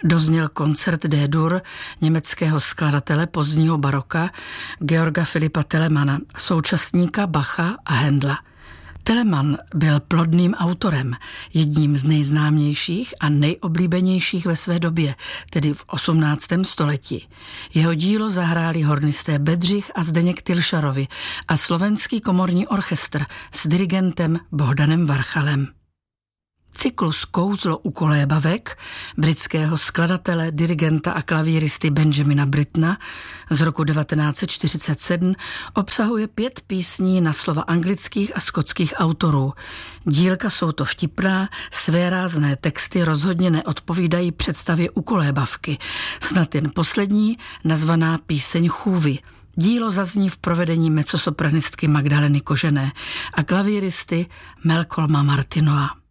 dozněl koncert D-dur německého skladatele pozdního baroka Georga Philippa Telemana, současníka Bacha a Händla. Telemann byl plodným autorem, jedním z nejznámějších a nejoblíbenějších ve své době, tedy v 18. století. Jeho dílo zahráli hornisté Bedřich a Zdeněk Tilšarovi a slovenský komorní orchestr s dirigentem Bohdanem Varchalem. Cyklus Kouzlo u kolébavek britského skladatele, dirigenta a klavíristy Benjamina Brittona z roku 1947 obsahuje 5 písní na slova anglických a skotských autorů. Dílka jsou to vtipná, svérázné texty rozhodně neodpovídají představě u kolébavky. Snad jen poslední, nazvaná Píseň chůvy. Dílo zazní v provedení mezzosopranistky Magdaleny Kožené a klavíristy Malcolma Martinoa.